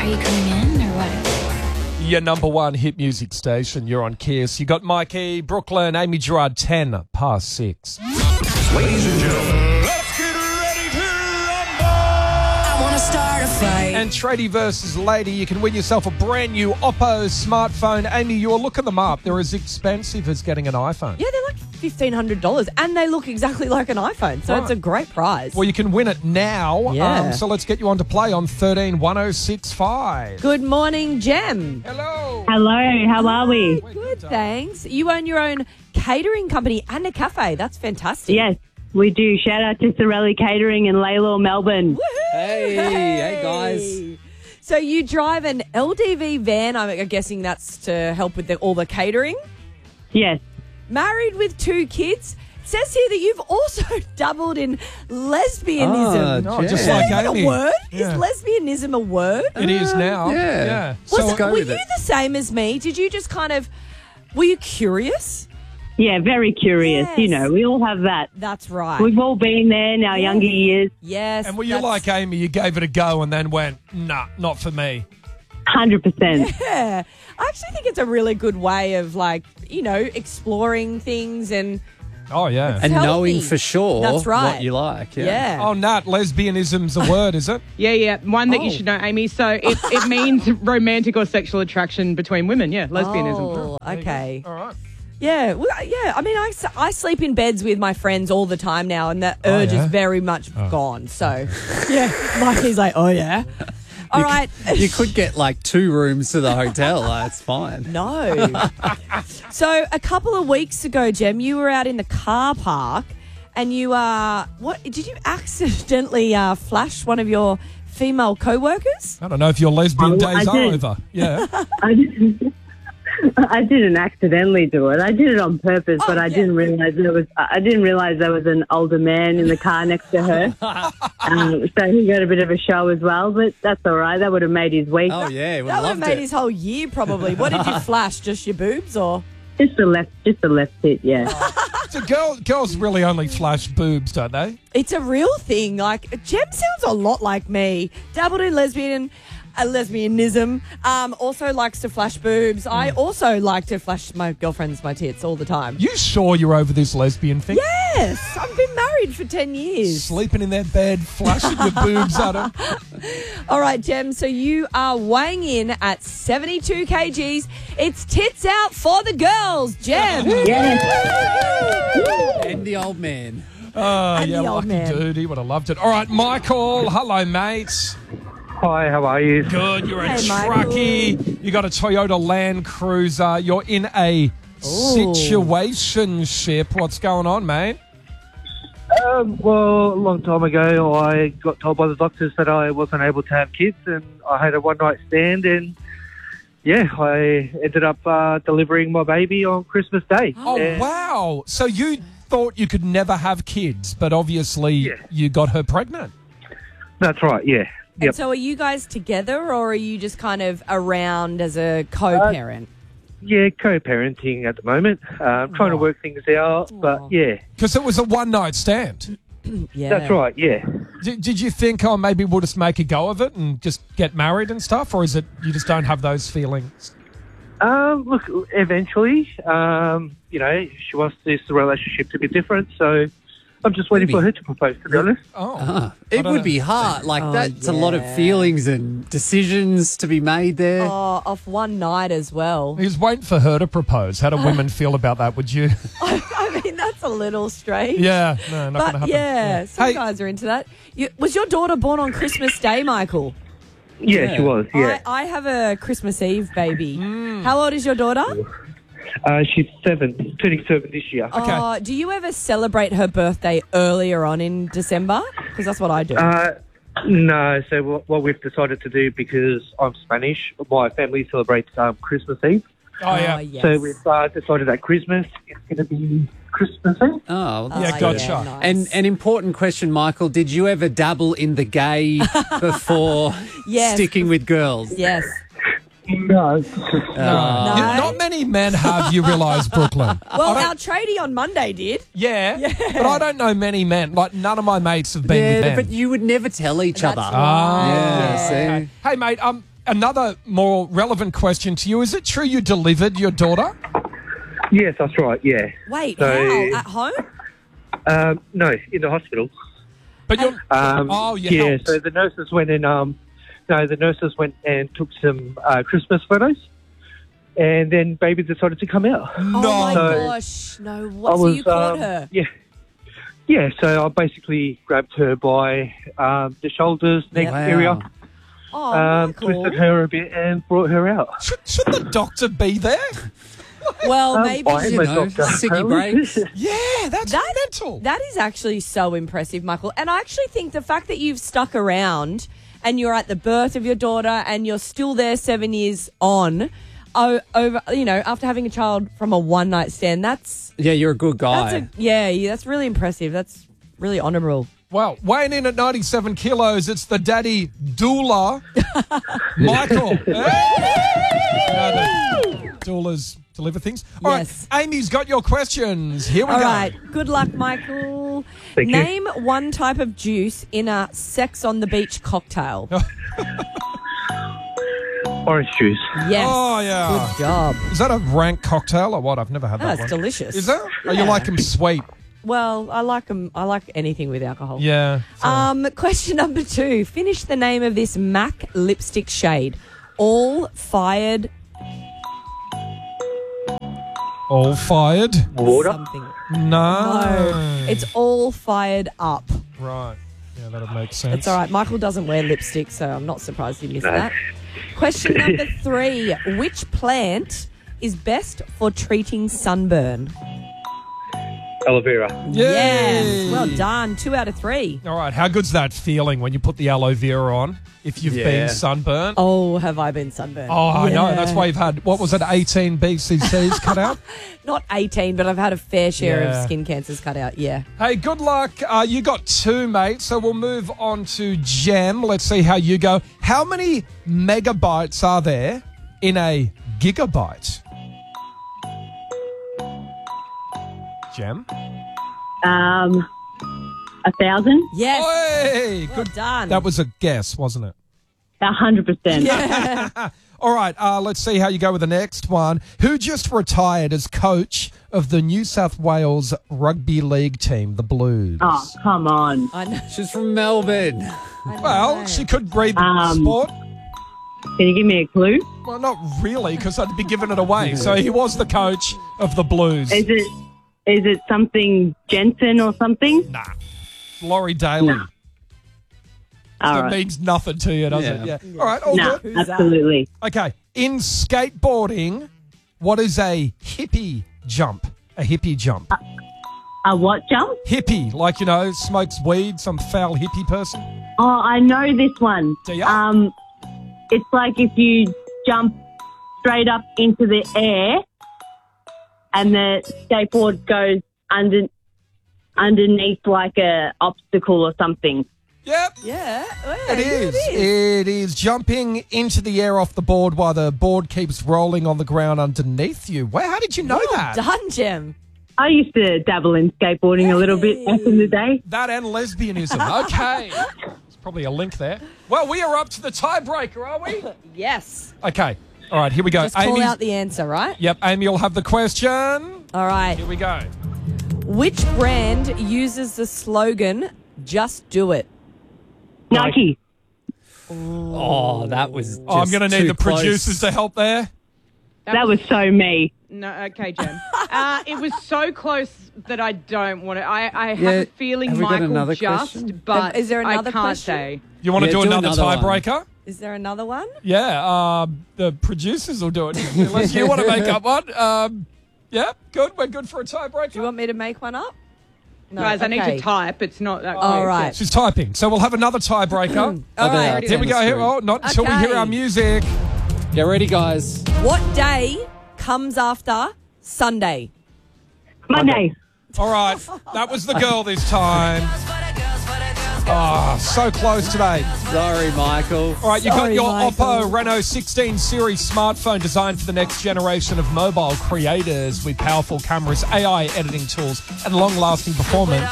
you coming in or what? Your number one hit music station. You're on Kiss. You got Mikey, Brooklyn, Amy Gerard, 10 past 6. Ladies and gentlemen, let's get ready to rumble! I want to start a fight. And Tradie versus Lady, you can win yourself a brand new Oppo smartphone. Amy, you're looking them up. They're as expensive as getting an iPhone. Yeah, they're like $1,500 and they look exactly like an iPhone. So It's a great prize. Well, you can win it now. Yeah. So let's get you on to play on 131065. Good morning, Jem. Hello. Hello, how are we? Good, thanks. You own your own catering company and a cafe. That's fantastic. Yes, we do. Shout out to Sorelli Catering in Laylaw, Melbourne. Woohoo! Hey guys. So you drive an LDV van. I'm guessing that's to help with all the catering. Yes, Married with 2 kids. It says here that you've also dabbled in lesbianism. Oh, just Is like that Amy. a word? Yeah. Is lesbianism a word? It is now. yeah. So go Were with you it. the same as me? Did you just were you curious? yeah, very curious. Yes. You know, we all have that. That's right. We've all been there in our younger years, Yes. and were you that's- like Amy, you gave it a go and then went, nah, not for me? 100%. Yeah. I actually think it's a really good way of exploring things and Oh, yeah. And healthy. knowing for sure That's right. what you like. yeah. Oh, Nat, lesbianism's a word, is it? Yeah. One that Oh. you should know, Amy. So it means romantic or sexual attraction between women. Yeah, lesbianism. Oh, okay. All right. Yeah. Well, yeah. I mean, I sleep in beds with my friends all the time now, and that urge yeah? is very much gone. So, yeah. Mikey's like, oh, yeah. All right. You could get like 2 rooms to the hotel. It's fine. No. So a couple of weeks ago, Jem, you were out in the car park and you what did you accidentally flash one of your female co-workers? I don't know if your lesbian Oh, days I are did. over. Yeah. I didn't accidentally do it. I did it on purpose, but I yeah. didn't realize there was an older man in the car next to her. So he got a bit of a show as well, but that's all right. That would have made his week. Oh, yeah. Would That have would have loved made it. his whole year probably. What did you flash? Just your boobs or? Just the left tit, yeah. So girls really only flash boobs, don't they? It's a real thing. Like Jem sounds a lot like me. Dabbled in lesbianism. Also likes to flash boobs. I also like to flash my girlfriends my tits all the time. You sure you're over this lesbian thing? Yes, I've been married for 10 years. Sleeping in their bed, flashing your boobs at them. All right, Jem, so you are weighing in at 72 kgs. It's tits out for the girls, Jem. And the old man. Oh, And yeah, the old lucky man. dude. He would have loved it. All right, Michael. Hello, mate. Hi, how are you? Good. You're a Hey, Michael. truckie. You got a Toyota Land Cruiser. You're in a situationship. What's going on, mate? Well, a long time ago, I got told by the doctors that I wasn't able to have kids, and I had a one-night stand, and I ended up delivering my baby on Christmas Day. Oh, And- wow. So you thought you could never have kids, but obviously Yeah. you got her pregnant. That's right, yeah. And Yep. so are you guys together or are you just kind of around as a co-parent? Yeah, co-parenting at the moment. Trying to work things out, but yeah, Because it was a one-night stand. Yeah. that's right, yeah. Did you think, oh, maybe we'll just make a go of it and just get married and stuff? Or is it you just don't have those feelings? Look, eventually, she wants this relationship to be different, so I'm just waiting for her to propose, to be honest. Oh. It would be hard. Like, that's a lot of yeah. feelings and decisions to be made there. Oh, off one night as well. He was waiting for her to propose. How do women feel about that, would you? I mean, that's a little strange. Yeah. No, not going to But happen. yeah, some Hey, guys are into that. Was your daughter born on Christmas Day, Michael? Yeah, she was, yeah. I have a Christmas Eve baby. How old is your daughter? She's turning 7 this year. Okay. Do you ever celebrate her birthday earlier on in December? Because that's what I do. No, so what we've decided to do, because I'm Spanish, my family celebrates Christmas Eve. Oh, yeah. yes. So we've decided that Christmas is going to be Christmas Eve. Oh, Yeah, Oh, gotcha. nice. And an important question, Michael. Did you ever dabble in the gay before Yes. sticking with girls? Yes. No. No. Not many men have, you realise, Brooklyn. Well, our tradie on Monday did. Yeah, but I don't know many men. Like, none of my mates have been with Yeah, men. but you would never tell each That's other. right. Yeah, Yeah. see? Hey, mate, another more relevant question to you. Is it true you delivered your daughter? Yes, that's right. Yeah. Wait, So- how? At home? No, in the hospital. But you're... you helped. So the nurses went in. The nurses went and took some Christmas photos, and then baby decided to come out. Oh my So- gosh. No, what? So you caught her? Yeah. So I basically grabbed her by the shoulders, neck Yep. area, Oh, Michael. twisted her a bit, and brought her out. Should the doctor be there? Well, maybe. I am You a know, doctor. sicky breaks. Yeah, that's mental. That is actually so impressive, Michael. And I actually think the fact that you've stuck around and you're at the birth of your daughter and you're still there 7 years on, over after having a child from a one-night stand, that's Yeah, you're a good guy. that's really impressive. That's really honourable. Well, weighing in at 97 kilos, it's the daddy doula, Michael. Hey! Doulas deliver things. All Yes. right, Amy's got your questions. Here we All go. right. Good luck, Michael. Thank you. Name one type of juice in a Sex on the Beach cocktail. Orange juice. Yes. Oh, yeah. Good job. Is that a rank cocktail or what? I've never had Oh, that it's one. delicious. Is that? Oh, you like them sweet? Well, I like them. I like anything with alcohol. Yeah. Question number 2. Finish the name of this MAC lipstick shade. All fired All fired? Water. something. No. It's all fired up. Right. Yeah, that'll make sense. It's all right. Michael doesn't wear lipstick, so I'm not surprised he missed that. Question number 3. Which plant is best for treating sunburn? Aloe vera. Yay. Yes. Well done. 2 out of 3. All right. How good's that feeling when you put the aloe vera on if you've been sunburnt? Oh, have I been sunburned? Oh, I know. Yeah. That's why you've had, what was it, 18 BCCs cut out? Not 18, but I've had a fair share Yeah. of skin cancers cut out. Yeah. Hey, good luck. You got 2, mate. So we'll move on to Gem. Let's see how you go. How many megabytes are there in a gigabyte? Gem? 1,000. Yes. Hey, Well good. done. That was a guess, wasn't it? 100%. Yeah. All right, let's see how you go with the next one. Who just retired as coach of the New South Wales Rugby League team, the Blues? Oh, come on. I know. She's from Melbourne. Well, she could breathe the sport. Can you give me a clue? Well, not really, because I'd be giving it away. So he was the coach of the Blues. Is it something Jensen or something? Nah. Laurie Daly. All That right. means nothing to you, does it? Yeah. Yeah. All right, all No, good. absolutely. Okay. In skateboarding, what is a hippie jump? A hippie jump. A what jump? Hippie, like, smokes weed, some foul hippie person. Oh, I know this one. Do ya? It's like if you jump straight up into the air and the skateboard goes underneath like a obstacle or something. Yep. Yeah. It is. It is jumping into the air off the board while the board keeps rolling on the ground underneath you. Wow, how did you know that? Done, Jim. I used to dabble in skateboarding a little bit back in the day. That and lesbianism. Okay. There's probably a link there. Well, we are up to the tiebreaker, are we? Yes. Okay. All right, here we go. Just call out the answer, right? Yep, Amy will have the question. All right. Here we go. Which brand uses the slogan, just do it? Nike. Oh, that was. Oh, I'm going to just need too the producers close. to help there. That was so me. No, okay, Jen. It was so close that I don't want to. I have Yeah, a feeling have we got Michael another just, question? but Is there another I can't question? say. You want to Yeah, do do another another one. tiebreaker? Is there another one? Yeah, the producers will do it. Unless you want to make up one. Yeah, good. We're good for a tiebreaker. Do you want me to make one up? No, Guys, I need okay. to type. It's not that All close. right. She's typing. So we'll have another tiebreaker. All there. right. Here we go. Here, oh, not until we Okay. hear our music. Get ready, guys. What day comes after Sunday? Monday. All right. That was the girl this time. Oh, so close today. Sorry, Michael. All right, you got Sorry, your Michael. Oppo Reno 16 series smartphone designed for the next generation of mobile creators with powerful cameras, AI editing tools, and long-lasting performance.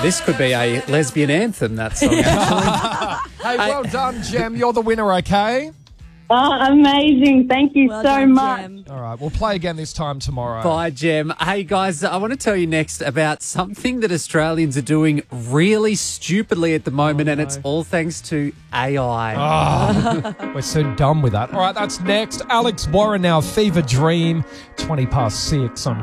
This could be a lesbian anthem, that song, actually. Hey, well done, Jem. You're the winner, okay? Oh, amazing. Thank you Well so done, much. Jem. All right, we'll play again this time tomorrow. Bye, Jem. Hey, guys, I want to tell you next about something that Australians are doing really stupidly at the moment, and it's all thanks to AI. We're so done with that. All right, that's next. Alex Warren now, Fever Dream, 6:20 on